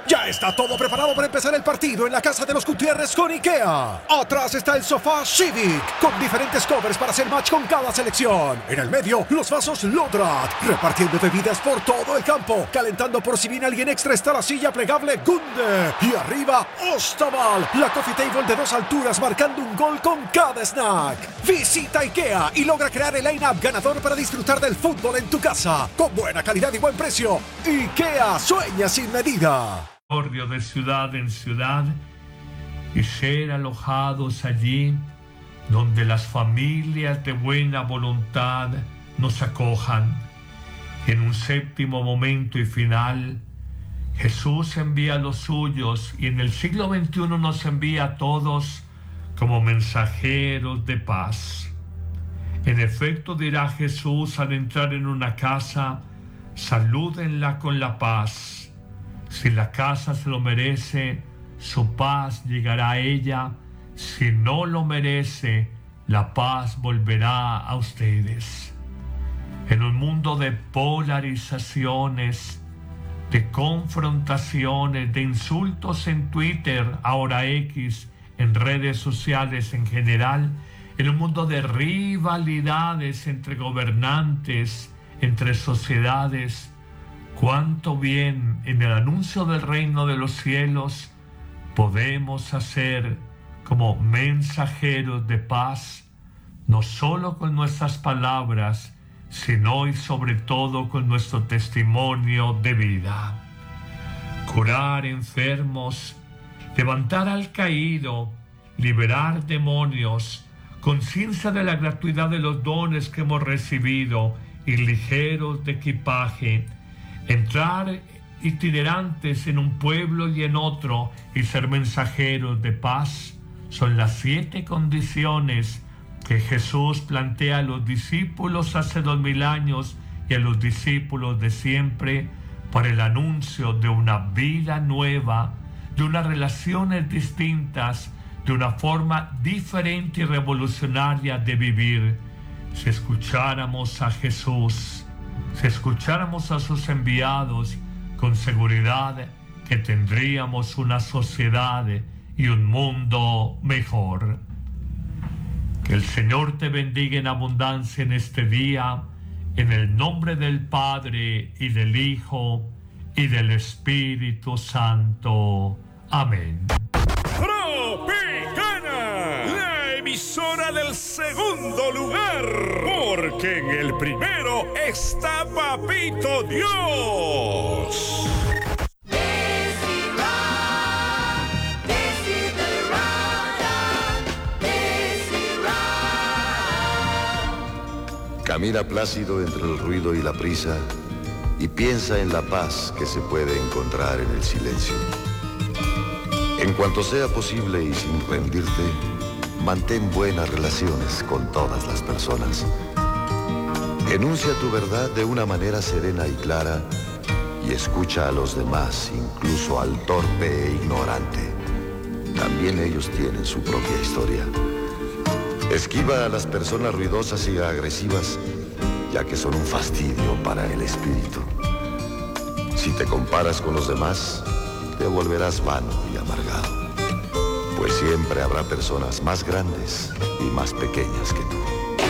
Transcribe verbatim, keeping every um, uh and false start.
Ya está todo preparado para empezar el partido en la casa de los Gutiérrez con IKEA. Atrás está el sofá Civic, con diferentes covers para hacer match con cada selección. En el medio, los vasos Lodrat, repartiendo bebidas por todo el campo. Calentando por si viene alguien extra está la silla plegable Gunde. Y arriba, Ostaval, la coffee table de dos alturas marcando un gol con cada snack. Visita IKEA y logra crear el line-up ganador para disfrutar del fútbol en tu casa. Con buena calidad y buen precio. IKEA, sueña sin medida. De ciudad en ciudad y ser alojados allí donde las familias de buena voluntad nos acojan. En un séptimo momento y final, Jesús envía a los suyos y en el siglo veintiuno nos envía a todos como mensajeros de paz. En efecto, dirá Jesús al entrar en una casa, salúdenla con la paz. Si la casa se lo merece, su paz llegará a ella. Si no lo merece, la paz volverá a ustedes. En un mundo de polarizaciones, de confrontaciones, de insultos en Twitter, ahora X, en redes sociales en general, en un mundo de rivalidades entre gobernantes, entre sociedades, cuánto bien en el anuncio del reino de los cielos podemos hacer como mensajeros de paz, no solo con nuestras palabras, sino y sobre todo con nuestro testimonio de vida. Curar enfermos, levantar al caído, liberar demonios, conciencia de la gratuidad de los dones que hemos recibido y ligeros de equipaje, entrar itinerantes en un pueblo y en otro y ser mensajeros de paz son las siete condiciones que Jesús plantea a los discípulos hace dos mil años y a los discípulos de siempre para el anuncio de una vida nueva, de unas relaciones distintas, de una forma diferente y revolucionaria de vivir. Si escucháramos a Jesús, si escucháramos a sus enviados, con seguridad que tendríamos una sociedad y un mundo mejor. Que el Señor te bendiga en abundancia en este día, en el nombre del Padre y del Hijo y del Espíritu Santo. Amén. Tropicana, la emisora del segundo lugar, porque en el primero está Papito Dios. Camina plácido entre el ruido y la prisa y piensa en la paz que se puede encontrar en el silencio. En cuanto sea posible y sin rendirte, mantén buenas relaciones con todas las personas. Enuncia tu verdad de una manera serena y clara y escucha a los demás, incluso al torpe e ignorante. También ellos tienen su propia historia. Esquiva a las personas ruidosas y agresivas, ya que son un fastidio para el espíritu. Si te comparas con los demás, te volverás vano y amargado, pues siempre habrá personas más grandes y más pequeñas que tú.